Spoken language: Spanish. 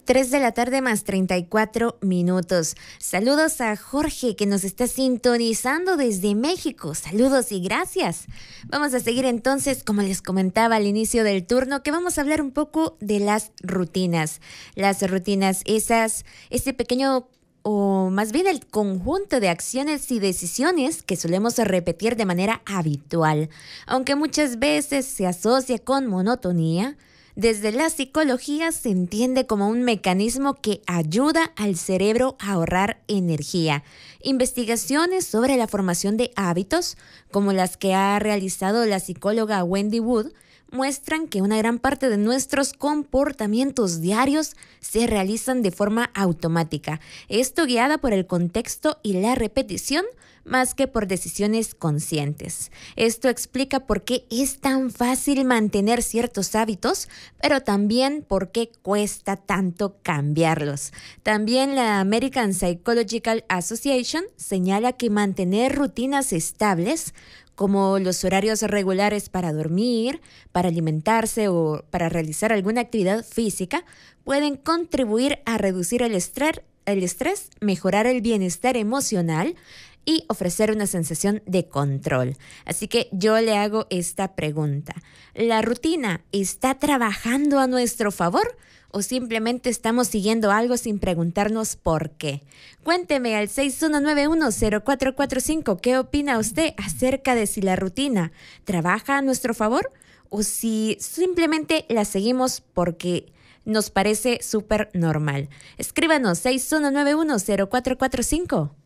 3 de la tarde más 34 minutos. Saludos a Jorge que nos está sintonizando desde México. Saludos y gracias. Vamos a seguir entonces, como les comentaba al inicio del turno, que vamos a hablar un poco de las rutinas. Las rutinas, ese pequeño o más bien el conjunto de acciones y decisiones que solemos repetir de manera habitual, aunque muchas veces se asocia con monotonía. Desde la psicología se entiende como un mecanismo que ayuda al cerebro a ahorrar energía. Investigaciones sobre la formación de hábitos, como las que ha realizado la psicóloga Wendy Wood, muestran que una gran parte de nuestros comportamientos diarios se realizan de forma automática, esto guiada por el contexto y la repetición más que por decisiones conscientes. Esto explica por qué es tan fácil mantener ciertos hábitos, pero también por qué cuesta tanto cambiarlos. También la American Psychological Association señala que mantener rutinas estables, como los horarios regulares para dormir, para alimentarse o para realizar alguna actividad física, pueden contribuir a reducir el estrés, mejorar el bienestar emocional y ofrecer una sensación de control. Así que yo le hago esta pregunta. ¿La rutina está trabajando a nuestro favor o simplemente estamos siguiendo algo sin preguntarnos por qué? Cuénteme al 61910445 qué opina usted acerca de si la rutina trabaja a nuestro favor o si simplemente la seguimos porque nos parece súper normal. Escríbanos 61910445.